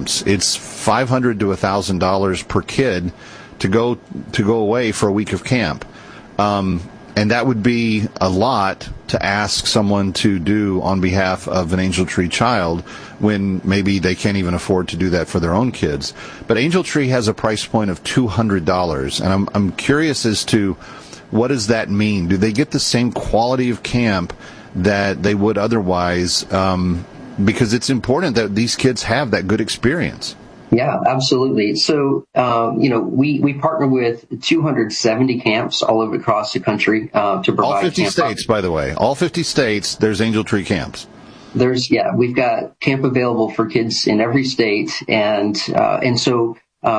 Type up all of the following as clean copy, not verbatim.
camps. It's $500 to $1,000 per kid to go away for a week of camp. And that would be a lot to ask someone to do on behalf of an Angel Tree child when maybe they can't even afford to do that for their own kids. But Angel Tree has a price point of $200, and I'm curious as to what does that mean? Do they get the same quality of camp that they would otherwise? Because it's important that these kids have that good experience. Yeah, absolutely. So, we partner with 270 camps all over across the country to provide all 50 states, by the way. All 50 states, there's Angel Tree camps. We've got camp available for kids in every state, and so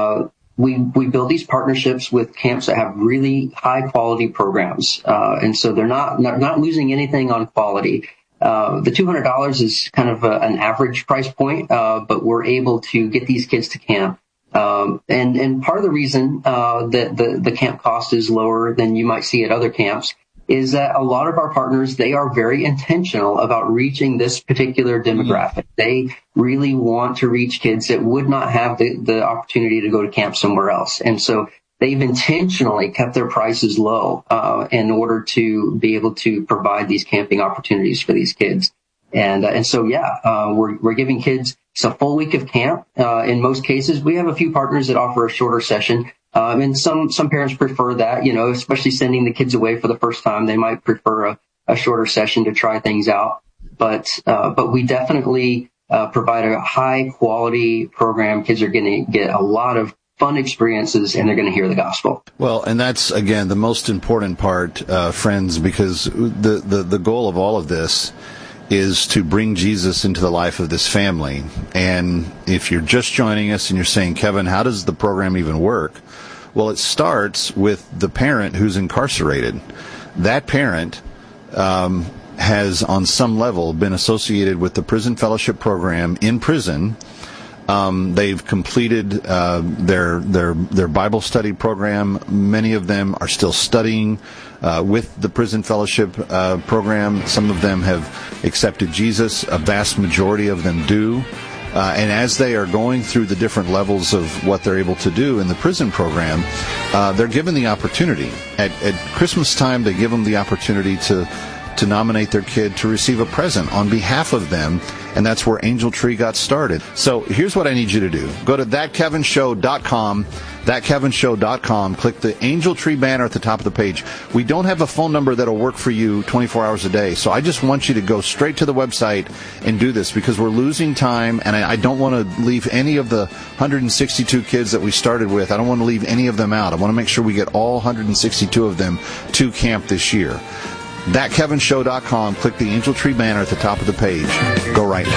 we build these partnerships with camps that have really high quality programs, and so they're not losing anything on quality. The $200 is kind of an average price point, but we're able to get these kids to camp. And part of the reason that the camp cost is lower than you might see at other camps is that a lot of our partners, they are very intentional about reaching this particular demographic. They really want to reach kids that would not have the opportunity to go to camp somewhere else. And so they've intentionally kept their prices low in order to be able to provide these camping opportunities for these kids. And so we're giving kids a full week of camp. In most cases, we have a few partners that offer a shorter session. And some parents prefer that, especially sending the kids away for the first time. They might prefer a shorter session to try things out. But we definitely provide a high quality program. Kids are going to get a lot of fun experiences, and they're going to hear the gospel. Well, and that's, again, the most important part, friends, because the goal of all of this is to bring Jesus into the life of this family. And if you're just joining us and you're saying, Kevin, how does the program even work? Well, it starts with the parent who's incarcerated. That parent has, on some level, been associated with the Prison Fellowship Program in prison. They've completed their Bible study program. Many of them are still studying with the Prison Fellowship program. Some of them have accepted Jesus. A vast majority of them do. And as they are going through the different levels of what they're able to do in the prison program, they're given the opportunity. At Christmas time, they give them the opportunity to nominate their kid to receive a present on behalf of them, and that's where Angel Tree got started. So here's what I need you to do. Go to thatkevinshow.com, thatkevinshow.com, click the Angel Tree banner at the top of the page. We don't have a phone number that'll work for you 24 hours a day, so I just want you to go straight to the website and do this, because we're losing time, and I don't want to leave any of the 162 kids that we started with. I don't want to leave any of them out. I want to make sure we get all 162 of them to camp this year. ThatKevinShow.com. Click the Angel Tree banner at the top of the page. Go right now.